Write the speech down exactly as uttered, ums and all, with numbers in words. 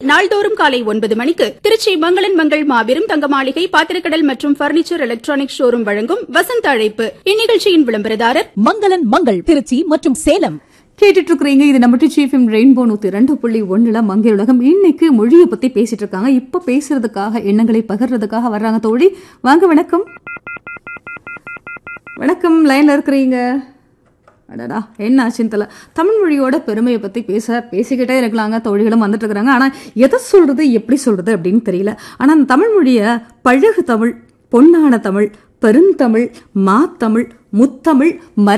நாள்தோறும் காலை ஒன்பது மணிக்கு திருச்சி மங்களன் மங்கள் மாபெரும் தங்க மாளிகை பாத்திரக்கடல் மற்றும் பர்னிச்சர் எலக்ட்ரானிக் ஷோரூம் வழங்கும் வசந்த அழைப்பு. இந்நிகழ்ச்சியின் விளம்பரதாரர் மங்களன் மங்கள் திருச்சி மற்றும் சேலம். கேட்டுட்டு இருக்கிறீங்க. இது நம்ம டிச்சிஎஃப்எம் ரெயின்போ நூத்தி ரெண்டு புள்ளி ஒண்ணுல மங்கை உலகம். இன்னைக்கு மொழியை பத்தி பேசிட்டு இருக்காங்க. இப்ப பேசுறதுக்காக எண்ணங்களை பகிர்றதுக்காக வர்றாங்க தோழி. வாங்க, வணக்கம். வணக்கம், லைன்ல இருக்கிறீங்க. அடடா, என்ன ஆச்சுன்னு தெரியல. தமிழ் மொழியோட பெருமையை பத்தி பேச பேசிக்கிட்டே இருக்கலாங்க. தோழிகளும் வந்துட்டு இருக்கிறாங்க. ஆனா எதை சொல்றது, எப்படி சொல்றது அப்படின்னு தெரியல. ஆனா அந்த தமிழ் மொழிய பழகு தமிழ், பொன்னான தமிழ், பெருந்தமிழ், மாத்தமிழ், முத்தமிழ்,